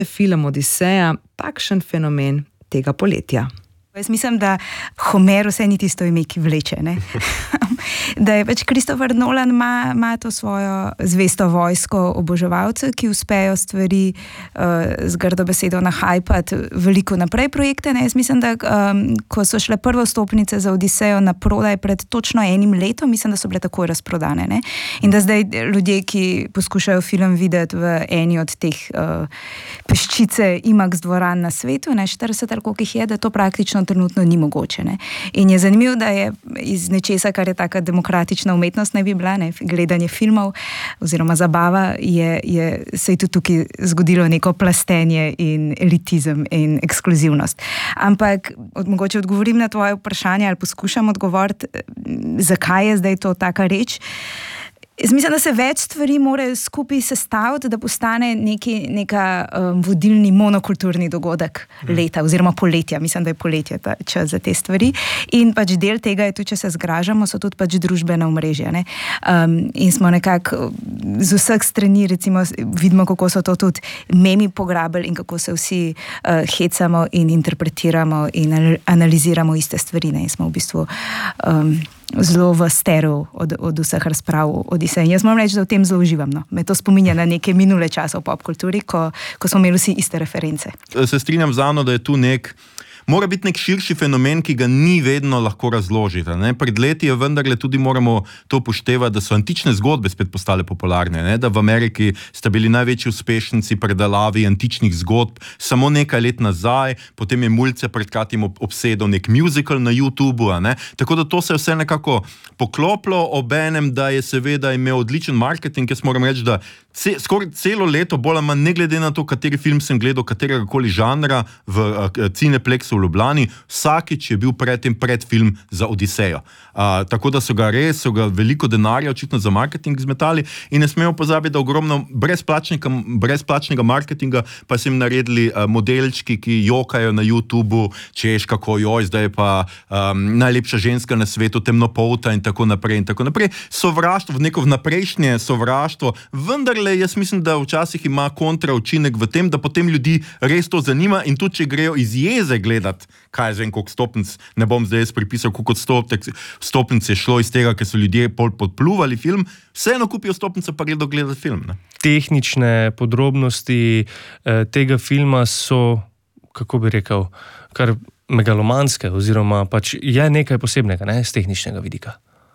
Film Odiseja takšen fenomen tega poletja? Jaz mislim, da Homer vse ni tisto ime, ki vleče, ne? Da je pač Christopher Nolan ima to svojo zvesto vojsko oboževalcev, ki uspejo stvari z grdo besedo nahajpati veliko naprej projekte, ne? Jaz mislim, da ko so šle prve vstopnice za Odisejo na prodaj pred točno 1 letom, mislim, da so bile takoj razprodane, ne? In da zdaj ljudje, ki poskušajo film videti v eni od teh peščice IMAX dvoran na svetu, ne, 40 ali koliko jih je, da to praktično trenutno ni mogoče, ne. In je zanimivo, da je iz nečesa, kar je taka demokratična umetnost naj bi bila, ne, gledanje filmov oziroma zabava, se je tudi tukaj zgodilo neko plastenje in elitizem in ekskluzivnost. Ampak mogoče odgovorim na tvoje vprašanje ali poskušam odgovoriti, zakaj je zdaj to taka reč. Jaz mislim, da se več stvari morajo skupaj sestaviti, da postane neka vodilni monokulturni dogodek leta oziroma poletja. Mislim, da je poletje ta čas za te stvari. In pač del tega je tudi, če se zgražamo, so tudi pač družbena omrežja, ne. In smo nekako z vseh strani, recimo, vidimo, kako so to tudi memi pograbili in kako se vsi hecamo in interpretiramo in analiziramo iste stvari, ne. In smo v bistvu zelo v steru od vseh razprav Odiseja. Jaz moram reči, da v tem zelo uživam, no. Me to spominja na neke minule čase v popkulturi, ko smo imeli vsi iste reference. Se strinjam z Ano, da je tu mora biti nek širši fenomen, ki ga ni vedno lahko razložiti, ne? Pred leti je vendarle tudi moramo to upoštevati, da so antične zgodbe spet postale popularne, ne? Da v Ameriki sta bili največji uspešnici predelavi antičnih zgodb samo nekaj let nazaj, potem je mulce pred kratkim obsedel nek musical na YouTubeu, ne? Tako da to se je vse nekako poklopilo, obenem, da je seveda imel odličen marketing. Jaz moram reči, da skoraj celo leto, bolj ali manj, ne glede na to, kateri film sem gledal, kateregakoli žanra v Cineplexu v Ljubljani, vsakič je bil predfilm za Odisejo. Tako da so ga veliko denarja očitno za marketing zmetali in ne smemo pozabiti, da ogromno brezplačnega marketinga pa so jim naredili modelčki, ki jokajo na YouTubeu, češ kako zdaj je pa najlepša ženska na svetu, temnopolta in tako naprej in tako naprej. Sovraštvo, neko vnaprejšnje sovraštvo, vendarle jaz mislim, da včasih ima kontra učinek v tem, da potem ljudi res to zanima in tudi, če grejo iz jeze gledati, kaj je koliko stopnic, ne bom zdaj jaz pripisal, koliko stopnic je šlo iz tega, ker so ljudje podpluvali film, vseeno kupijo stopnice pa gredo gledati film, ne? Tehnične podrobnosti tega filma so, kako bi rekel, kar megalomanske, oziroma pač je nekaj posebnega, ne, z tehničnega vidika.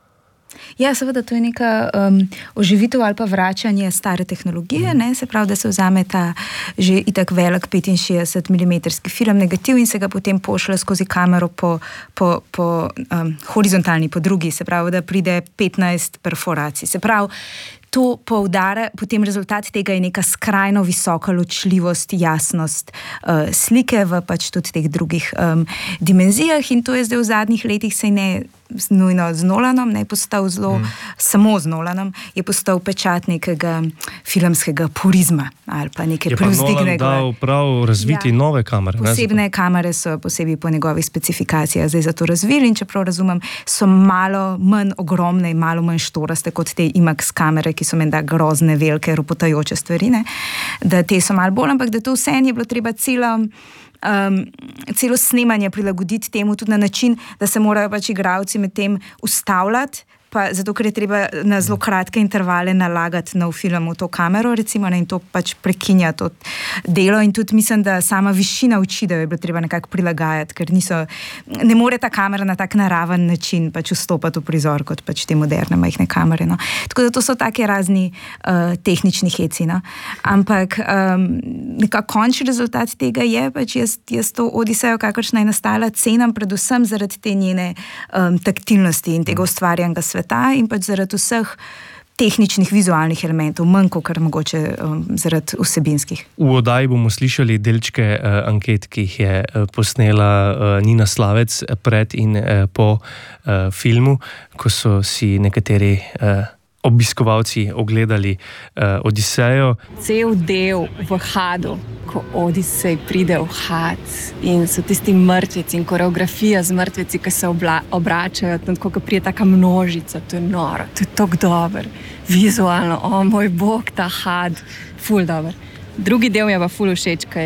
Ja, seveda, to je neka oživitev ali pa vračanje stare tehnologije, ne, se pravi, da se vzame ta že itak velik 65 mm film negativ in se ga potem pošle skozi kamero po horizontalni, po drugi, se pravi, da pride 15 perforacij. Se pravi, to poudara, potem rezultat tega je neka skrajno visoka ločljivost, jasnost slike v pač tudi teh drugih dimenzijah in to je zdaj v zadnjih letih se ne nujno z Nolanom, ne postal zelo, samo z Nolanom, je postal pečat nekega filmskega purizma ali pa neke privzdignega. Je pa Nolan dal prav razviti nove kamere. Posebne kamere so posebej po njegovih specifikacijah zdaj za to razvili in čeprav razumem, so malo manj ogromne in malo manj štoraste kot te IMAX kamere, ki so menda grozne, velike, ropotajoče stvari, ne? Da te so malo bolj, ampak da to vse je bilo treba celo snemanje prilagoditi temu tudi na način, da se morajo pač igralci med tem ustavljati, pa zato, ker je treba na zelo kratke intervale nalagati nov film v to kamero, recimo, ne, in to pač prekinja to delo in tudi mislim, da sama višina oči, da je bilo treba nekako prilagajati, ker ne more ta kamera na tak naraven način pač vstopati v prizor, kot pač te moderne majhne kamere, no. Tako da to so take razni tehnični heci, no. Ampak nekako končni rezultat tega je pač jaz to Odisejo, kakršna je nastala, cenim predvsem zaradi te njene taktilnosti in tega ustvarjanga sveta in pač zaradi vseh tehničnih, vizualnih elementov, manj kot mogoče zaradi vsebinskih. V oddaji bomo slišali delčke anket, ki jih je posnela Nina Slavec pred in po filmu, ko so si nekateri obiskovalci ogledali Odisejo. Cel del v Hadu, ko Odisej pride v Had in so tisti mrtveci in koreografija z mrtveci, ki se obračajo, tako ko prije taka množica, to je noro, to je tako dober, vizualno, o moj bog, ta Had, ful dober. Drugi del mi je pa ful všeč,